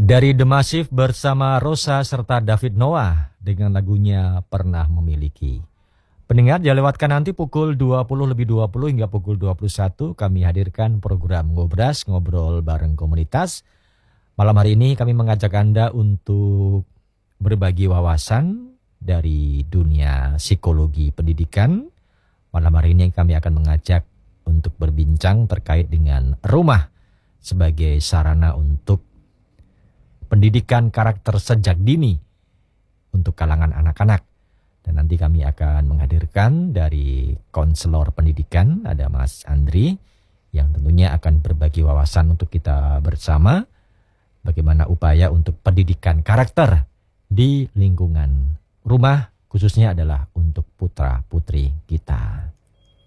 Dari The Massive bersama Rosa serta David Noah dengan lagunya Pernah Memiliki. Pendengar, jangan lewatkan nanti pukul 20.20 hingga pukul 21 kami hadirkan program Ngobras, Ngobrol Bareng Komunitas. Malam hari ini kami mengajak Anda untuk berbagi wawasan dari dunia psikologi pendidikan. Malam hari ini kami akan mengajak untuk berbincang terkait dengan rumah sebagai sarana untuk pendidikan karakter sejak dini untuk kalangan anak-anak. Dan nanti kami akan menghadirkan dari konselor pendidikan, ada Mas Andri, yang tentunya akan berbagi wawasan untuk kita bersama, bagaimana upaya untuk pendidikan karakter di lingkungan rumah, khususnya adalah untuk putra-putri kita.